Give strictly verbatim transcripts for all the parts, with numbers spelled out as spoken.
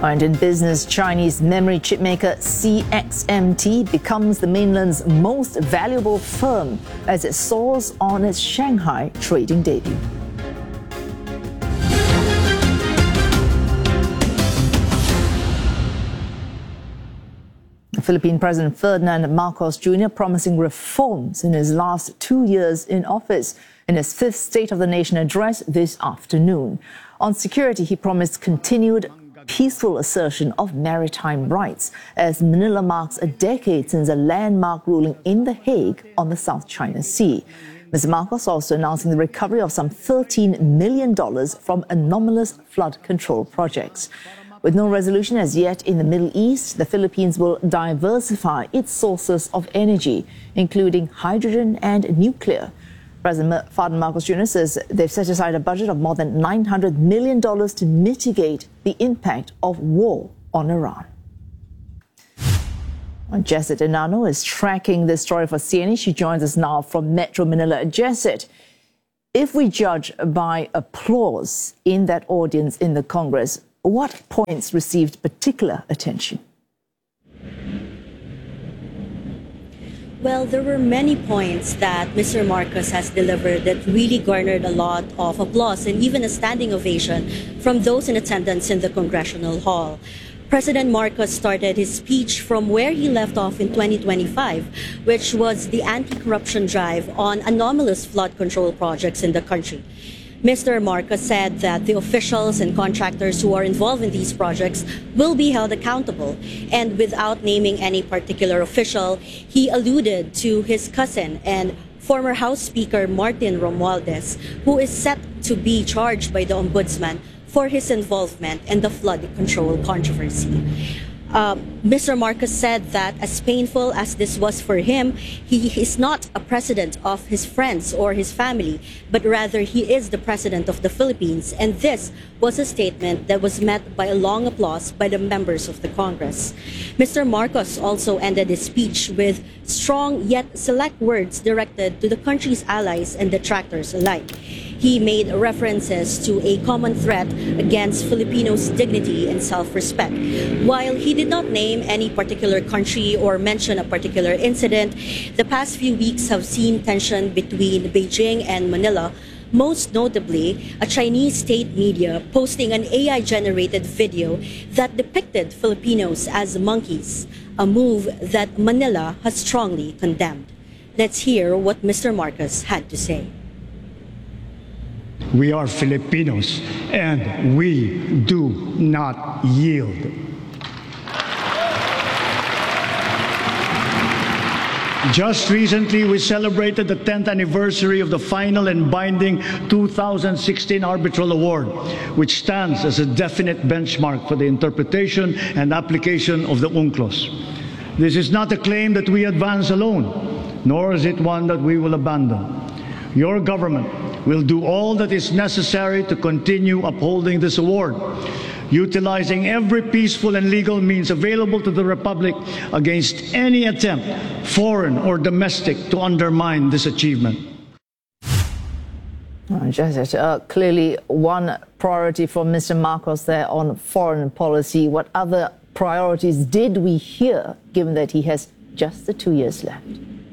And in business, Chinese memory chip maker C X M T becomes the mainland's most valuable firm as it soars on its Shanghai trading debut. Philippine President Ferdinand Marcos Junior promising reforms in his last two years in office in his fifth State of the Nation address this afternoon. On security, he promised continued peaceful assertion of maritime rights as Manila marks a decade since a landmark ruling in The Hague on the South China Sea. Mister Marcos also announcing the recovery of some thirteen million dollars from anomalous flood control projects. With no resolution as yet in the Middle East, the Philippines will diversify its sources of energy, including hydrogen and nuclear. President Ferdinand Marcos Junior says they've set aside a budget of more than nine hundred million dollars to mitigate the impact of war on Iran. Jesset Enano is tracking this story for C N A. She joins us now from Metro Manila. Jesset, if we judge by applause in that audience in the Congress, what points received particular attention? Well, there were many points that Mister Marcos has delivered that really garnered a lot of applause and even a standing ovation from those in attendance in the Congressional Hall. President Marcos started his speech from where he left off in twenty twenty-five, which was the anti-corruption drive on anomalous flood control projects in the country. Mister Marcos said that the officials and contractors who are involved in these projects will be held accountable. And without naming any particular official, he alluded to his cousin and former House Speaker Martin Romualdez, who is set to be charged by the Ombudsman for his involvement in the flood control controversy. Uh, Mister Marcos said that as painful as this was for him, he is not a president of his friends or his family, but rather he is the president of the Philippines. And this was a statement that was met by a long applause by the members of the Congress. Mister Marcos also ended his speech with strong yet select words directed to the country's allies and detractors alike. He made references to a common threat against Filipinos' dignity and self-respect. While he did not name any particular country or mention a particular incident, the past few weeks have seen tension between Beijing and Manila, most notably a Chinese state media posting an A I-generated video that depicted Filipinos as monkeys, a move that Manila has strongly condemned. Let's hear what Mister Marcos had to say. We are Filipinos, and we do not yield. Just recently, we celebrated the tenth anniversary of the final and binding two thousand sixteen Arbitral Award, which stands as a definite benchmark for the interpretation and application of the UNCLOS. This is not a claim that we advance alone, nor is it one that we will abandon. Your government will do all that is necessary to continue upholding this award, utilizing every peaceful and legal means available to the Republic against any attempt, foreign or domestic, to undermine this achievement. Oh, just, uh, clearly one priority for Mister Marcos there on foreign policy. What other priorities did we hear, given that he has just the two years left?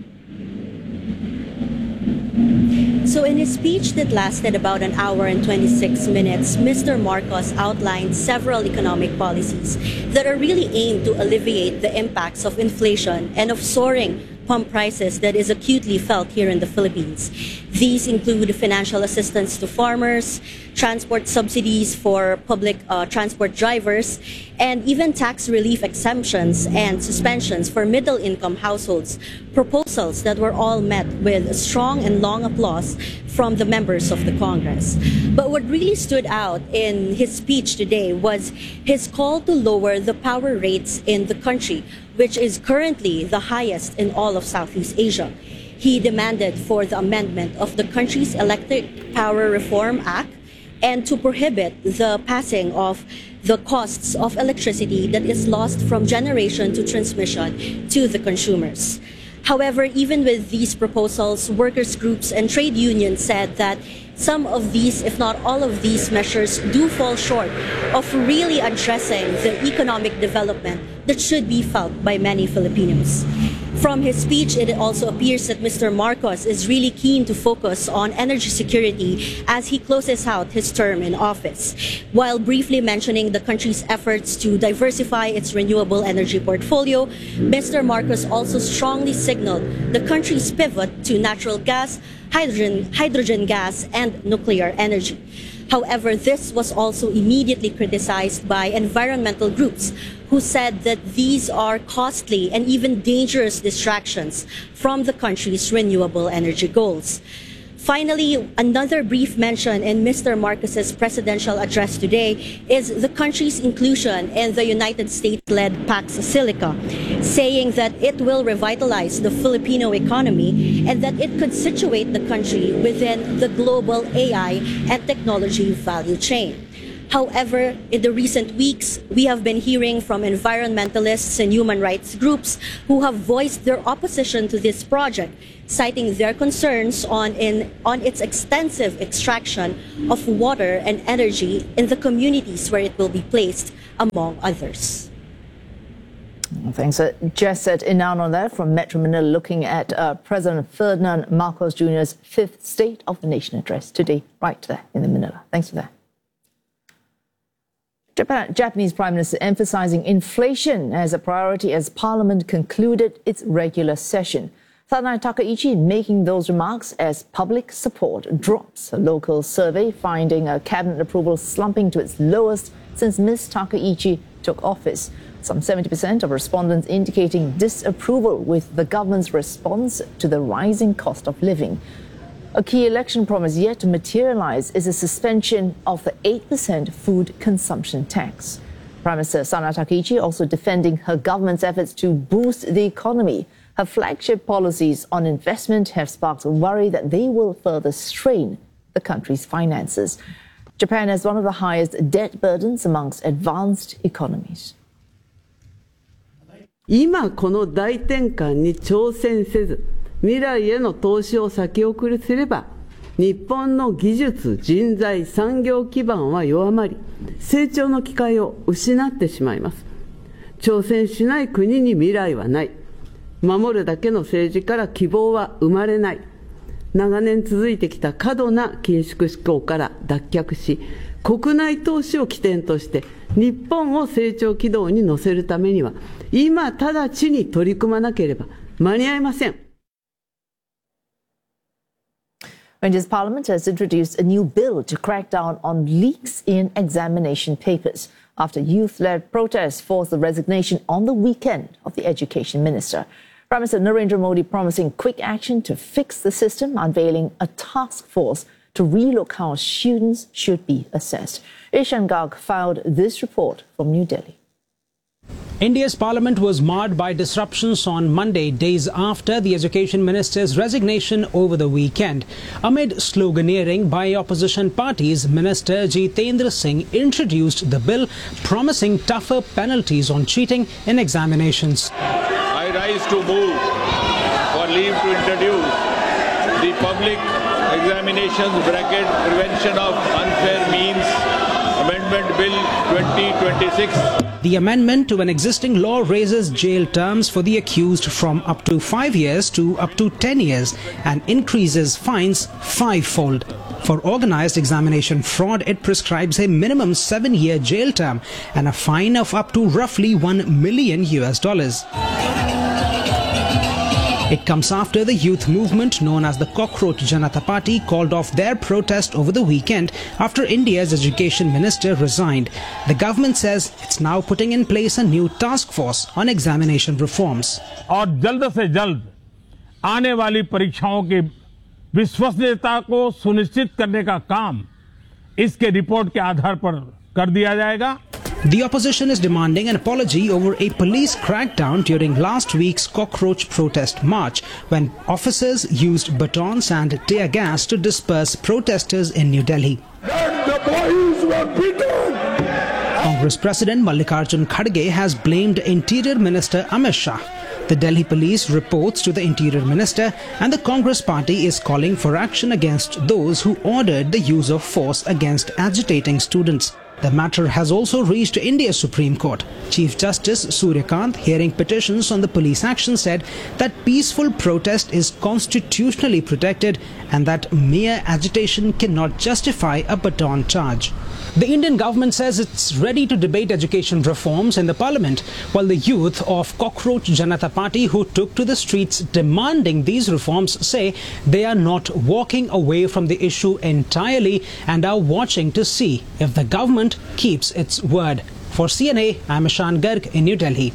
So in his speech that lasted about an hour and twenty-six minutes, Mister Marcos outlined several economic policies that are really aimed to alleviate the impacts of inflation and of soaring pump prices that is acutely felt here in the Philippines. These include financial assistance to farmers, transport subsidies for public uh, transport drivers, and even tax relief exemptions and suspensions for middle-income households, proposals that were all met with strong and long applause from the members of the Congress. But what really stood out in his speech today was his call to lower the power rates in the country, which is currently the highest in all of Southeast Asia. He demanded for the amendment of the country's Electric Power Reform Act and to prohibit the passing of the costs of electricity that is lost from generation to transmission to the consumers. However, even with these proposals, workers' groups and trade unions said that some of these, if not all of these measures, do fall short of really addressing the economic development that should be felt by many Filipinos. From his speech, it also appears that Mister Marcos is really keen to focus on energy security as he closes out his term in office, while briefly mentioning the country's efforts to diversify its renewable energy portfolio. Mister Marcos also strongly signaled the country's pivot to natural gas, hydrogen, hydrogen gas, and nuclear energy. However, this was also immediately criticized by environmental groups who said that these are costly and even dangerous distractions from the country's renewable energy goals. Finally, another brief mention in Mister Marcos's presidential address today is the country's inclusion in the United States-led Pax Silica, saying that it will revitalize the Filipino economy and that it could situate the country within the global A I and technology value chain. However, in the recent weeks, we have been hearing from environmentalists and human rights groups who have voiced their opposition to this project, citing their concerns on, in, on its extensive extraction of water and energy in the communities where it will be placed, among others. Thanks, uh, Jesset Inan on that from Metro Manila, looking at uh, President Ferdinand Marcos Junior's fifth State of the Nation address today, right there in the Manila. Thanks for that. Japan, Japanese Prime Minister emphasizing inflation as a priority as Parliament concluded its regular session. Sanai Takaichi making those remarks as public support drops. A local survey finding a cabinet approval slumping to its lowest since Miz Takaichi took office. Some seventy percent of respondents indicating disapproval with the government's response to the rising cost of living. A key election promise yet to materialize is a suspension of the eight percent food consumption tax. Prime Minister Sanai Takaichi also defending her government's efforts to boost the economy. Her flagship policies on investment have sparked worry that they will further strain the country's finances. Japan has one of the highest debt burdens amongst advanced economies. 今この大転換に挑戦せず、未来への投資を先送りすれば、日本の技術、人材、産業基盤は弱まり、成長の機会を失ってしまいます。挑戦しない国に未来はない。守るだけの政治から希望は生まれない。長年続いてきた過度な緊縮志向から脱却し、国内投資を起点として日本を成長軌道に乗せるためには、今直ちに取り組まなければ間に合いません。 India's parliament has introduced a new bill to crack down on leaks in examination papers after youth-led protests forced the resignation on the weekend of the education minister. Prime Minister Narendra Modi promising quick action to fix the system, unveiling a task force to relook how students should be assessed. Ishan Garg filed this report from New Delhi. India's parliament was marred by disruptions on Monday, days after the education minister's resignation over the weekend. Amid sloganeering by opposition parties, Minister Jitendra Singh introduced the bill promising tougher penalties on cheating in examinations. I rise to move for leave to introduce the Public Examinations Bracket Prevention of Unfair Means Amendment Bill twenty twenty-six. The amendment to an existing law raises jail terms for the accused from up to five years to up to ten years and increases fines fivefold. For organized examination fraud, it prescribes a minimum seven-year jail term and a fine of up to roughly one million U S dollars. It comes after the youth movement known as the Cockroach Janata Party called off their protest over the weekend after India's education minister resigned. The government says it's now putting in place a new task force on examination reforms. और जल्द से जल्द आने वाली परीक्षाओं की विश्वसनीयता को सुनिश्चित करने का काम इसके रिपोर्ट के आधार पर कर दिया जाएगा. The opposition is demanding an apology over a police crackdown during last week's cockroach protest march, when officers used batons and tear gas to disperse protesters in New Delhi. The boys were beaten. Congress President Mallikarjun Kharge has blamed Interior Minister Amit Shah. The Delhi police reports to the Interior Minister, and the Congress party is calling for action against those who ordered the use of force against agitating students. The matter has also reached India's Supreme Court. Chief Justice Surya Kant, hearing petitions on the police action, said that peaceful protest is constitutionally protected and that mere agitation cannot justify a baton charge. The Indian government says it's ready to debate education reforms in the parliament, while the youth of Cockroach Janata Party who took to the streets demanding these reforms say they are not walking away from the issue entirely and are watching to see if the government keeps its word. For C N A, I'm Ishan Garg in New Delhi.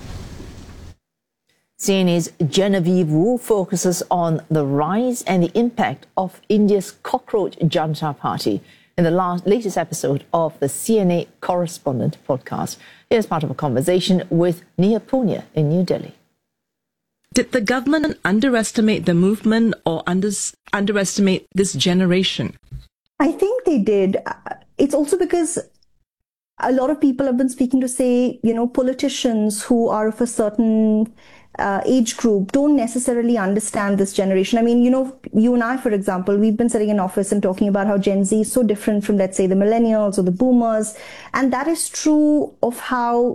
C N A's Genevieve Wu focuses on the rise and the impact of India's Cockroach Janata Party in the last, latest episode of the C N A Correspondent podcast. Here's part of a conversation with Neha Punya in New Delhi. Did the government underestimate the movement or under, underestimate this generation? I think they did. It's also because a lot of people have been speaking to say, you know, politicians who are of a certain uh, age group don't necessarily understand this generation. I mean, you know, you and I, for example, we've been sitting in office and talking about how Gen Z is so different from, let's say, the millennials or the boomers. And that is true of how